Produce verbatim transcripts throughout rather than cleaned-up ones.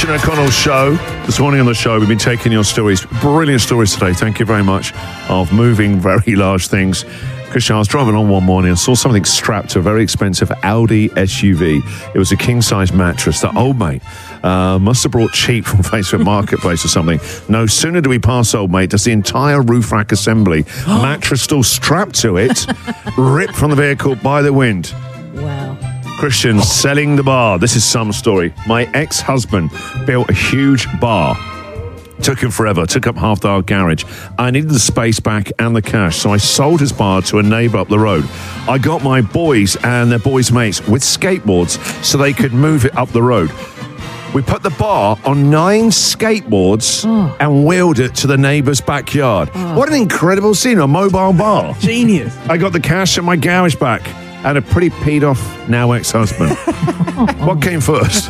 Christian O'Connell Show. This morning on the show, we've been taking your stories. Brilliant stories today. Thank you very much. Of moving very large things. Christian, I was driving on one morning and saw something strapped to a very expensive Audi S U V. It was a king-size mattress that old mate uh, must have brought cheap from Facebook Marketplace or something. No sooner do we pass old mate, does the entire roof rack assembly, mattress still strapped to it, ripped from the vehicle by the wind. Wow. Christian selling the bar. This is some story. My ex-husband built a huge bar. Took him forever, took up half our garage. I needed the space back and the cash, so I sold his bar to a neighbour up the road. I got my boys and their boys' mates with skateboards so they could move it up the road. We put the bar on nine skateboards oh. and wheeled it to the neighbour's backyard. Oh. What an incredible scene, a mobile bar. Genius. I got the cash and my garage back and a pretty peed off now ex-husband. What came first?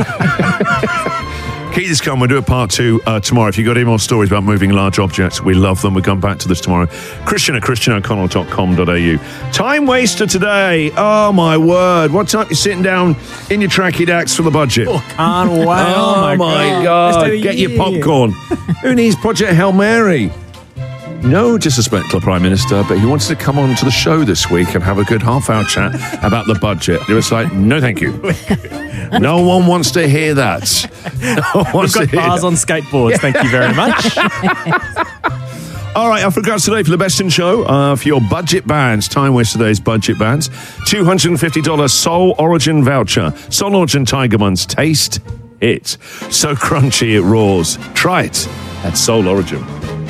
Keep this coming. We'll do a part two uh, tomorrow. If you've got any more stories about moving large objects, we love them. We'll come back to this tomorrow. Christian at christian o'connell dot com dot a u. Time waster today. Oh, my word. What time are you sitting down in your tracky dacks for the budget? Oh, can't wait. Oh, oh my, my God. God. Get your popcorn. Who needs Project Hail Mary? No disrespect to the Prime Minister, but he wanted to come on to the show this week and have a good half-hour chat about the budget. It was like, no, thank you. No one wants to hear that. No one wants We've got to hear bars that. on skateboards. Thank you very much. All right, our regards today for the best in show uh, for your budget bands. Time waste today's budget bands. two hundred fifty dollars Soul Origin voucher. Soul Origin Tiger Buns. Taste it. So crunchy it roars. Try it at Soul Origin.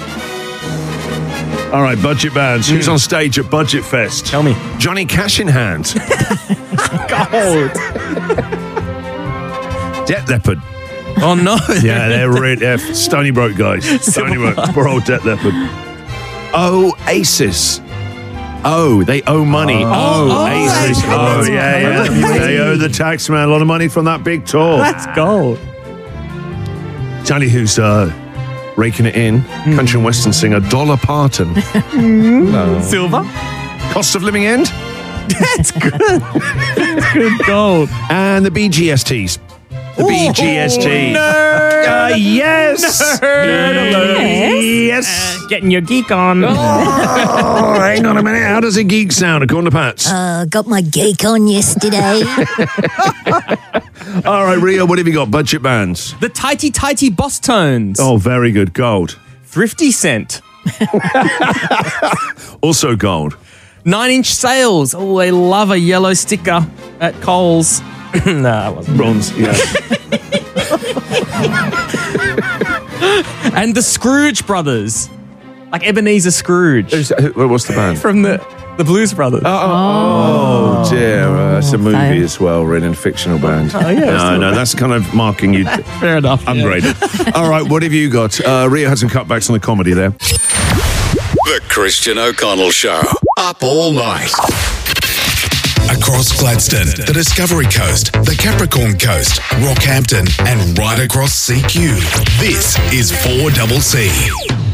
All right, budget bands. Who's on stage at Budget Fest? Tell me. Johnny Cash in hand. God. Debt Leopard. Oh, no. Yeah, they're, re- they're Stony Broke guys. Stony Broke. Poor old Debt Leopard. Oasis. Oh, they owe money. Oh, Oh, oh, Oasis. Oh, that's yeah, yeah. great. They owe the tax man a lot of money from that big tour. Let's go. Tell you who's uh, raking it in. Mm. Country and Western singer Dolly Parton. No. Silver. Cost of living end. That's good. That's good gold. And the B G S Ts. The Ooh, B G S T. Nerd. Uh, yes. Nerd alert. Yes. Uh, getting your geek on. Oh, hang on a minute. How does a geek sound according to Pats? Uh, got my geek on yesterday. All right, Rio, what have you got? Budget bands. The Tighty Tighty Boss Tones. Oh, very good. Gold. Thrifty Cent. Also gold. Nine Inch Sales. Oh, they love a yellow sticker at Coles. No, that wasn't. Bronze, yeah. And the Scrooge Brothers. Like Ebenezer Scrooge. What's the band? From the, the Blues Brothers. Oh, oh, oh dear. Uh, that's a movie fine. as well, written fictional band. Oh, yeah, no, still- no, that's kind of marking you. Fair enough. Upgraded. All right, what have you got? Uh, Rio had some cutbacks on the comedy there. The Christian O'Connell Show. Up all night. Across Gladstone, the Discovery Coast, the Capricorn Coast, Rockhampton, and right across C Q. This is four C C.